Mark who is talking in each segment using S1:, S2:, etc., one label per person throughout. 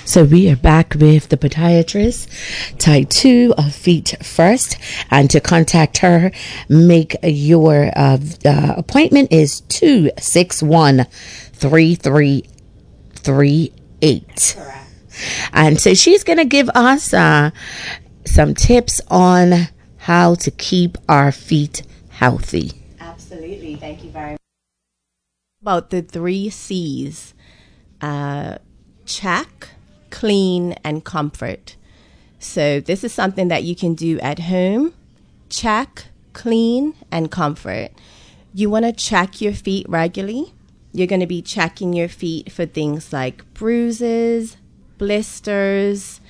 S1: So we are back with the podiatrist, type 2 of Feet First. And to contact her, make your appointment is 261-3338.
S2: Correct.
S1: And so she's going to give us some tips on how to keep our feet healthy.
S2: Absolutely. Thank you very much. About the 3 C's. Check, clean, and comfort. So this is something that you can do at home. Check, clean, and comfort. You want to check your feet regularly. You're going to be checking your feet for things like bruises, blisters,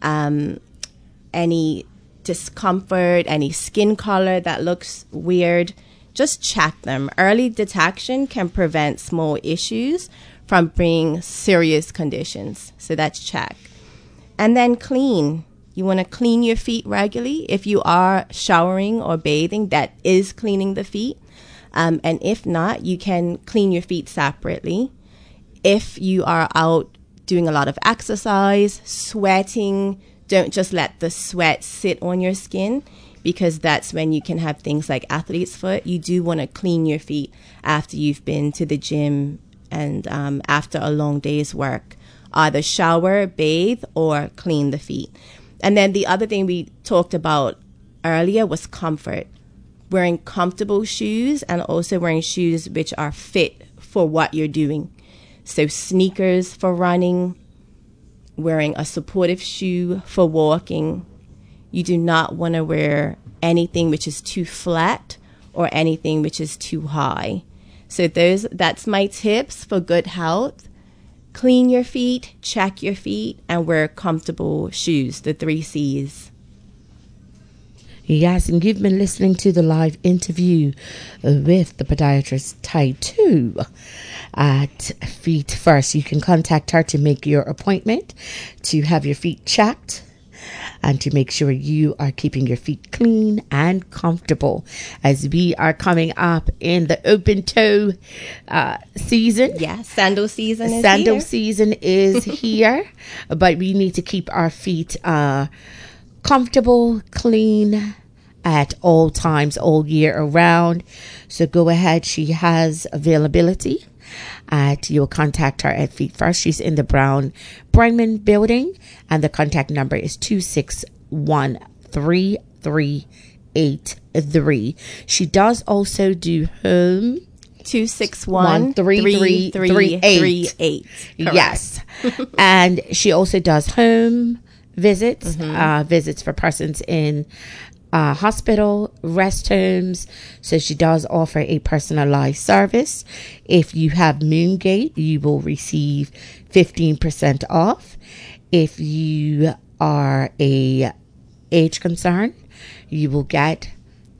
S2: any discomfort, any skin color that looks weird. Just check them. Early detection can prevent small issues from bringing serious conditions. So that's check. And then clean. You want to clean your feet regularly. If you are showering or bathing, that is cleaning the feet. And if not, you can clean your feet separately. If you are out doing a lot of exercise, sweating, don't just let the sweat sit on your skin, because that's when you can have things like athlete's foot. You do want to clean your feet after you've been to the gym and after a long day's work. Either shower, bathe, or clean the feet. And then the other thing we talked about earlier was comfort. Wearing comfortable shoes and also wearing shoes which are fit for what you're doing. So sneakers for running, wearing a supportive shoe for walking. You do not want to wear anything which is too flat or anything which is too high. So that's my tips for good health. Clean your feet, check your feet, and wear comfortable shoes, the 3 C's.
S1: Yes, and you've been listening to the live interview with the podiatrist type 2 at Feet First. You can contact her to make your appointment, to have your feet checked, and to make sure you are keeping your feet clean and comfortable as we are coming up in the open toe season.
S2: Yeah, sandal season is
S1: Sandal
S2: here.
S1: season is here, but we need to keep our feet comfortable, clean at all times, all year around. So go ahead. She has availability. You'll contact her at Feet First. She's in the Brown Bryman building, and the contact number is 261-3383. She does also do home
S2: 261-3338.
S1: Yes. And she also does home visits, visits for persons in hospital, rest homes. So she does offer a personalized service. If you have Moongate, you will receive 15% off. If you are a age concern, you will get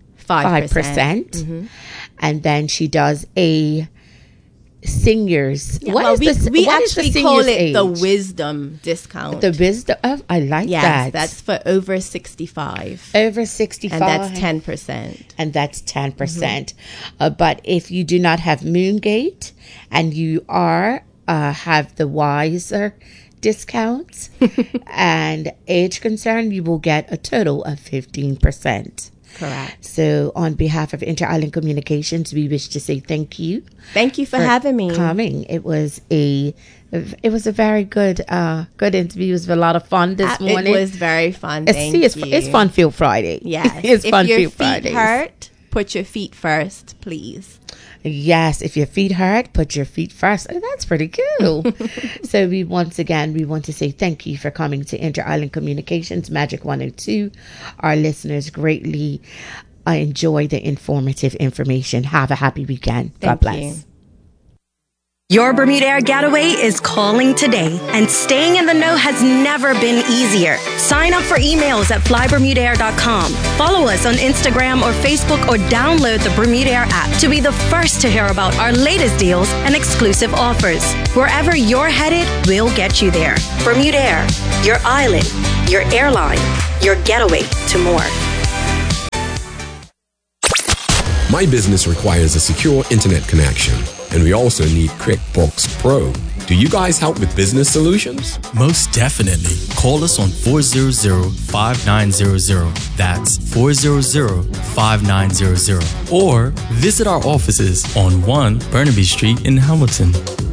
S1: 5%. And then she does a seniors.
S2: Yeah,
S1: what is
S2: we actually call it
S1: age?
S2: the wisdom discount.
S1: The wisdom of, I like that.
S2: That's for over 65.
S1: Over 65.
S2: And that's 10%.
S1: And that's 10%. But if you do not have Moongate and you are have the wiser discounts and age concern, you will get a total of 15%.
S2: Correct.
S1: So on behalf of Inter-Island Communications, we wish to say thank you.
S2: Thank you for having me.
S1: Coming. It was a very good interview. It was a lot of fun this morning.
S2: It was very fun.
S1: It's Fun Feel Friday.
S2: Yes.
S1: It's Fun Feel
S2: Friday.
S1: Friday.
S2: If your feet hurt, put your feet first, please.
S1: Yes, if your feet hurt, put your feet first. Oh, that's pretty cool. So we want to say thank you for coming to Inter-Island Communications Magic 102. Our listeners greatly enjoy the informative information. Have a happy weekend. God bless.
S2: You.
S3: Your Bermuda Air Getaway is calling today, and staying in the know has never been easier. Sign up for emails at flybermudaair.com. Follow us on Instagram or Facebook, or download the Bermuda Air app to be the first to hear about our latest deals and exclusive offers. Wherever you're headed, we'll get you there. Bermuda Air, your island, your airline, your getaway to more.
S4: My business requires a secure internet connection, and we also need QuickBooks Pro Do you guys help with business solutions?
S5: Most definitely. Call us on 400-5900. That's 400-5900. Or visit our offices on 1 Burnaby Street in Hamilton.